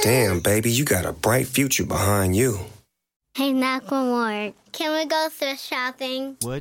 Damn, baby, you got a bright future behind you. Hey, Macklemore, can we go thrift shopping? What?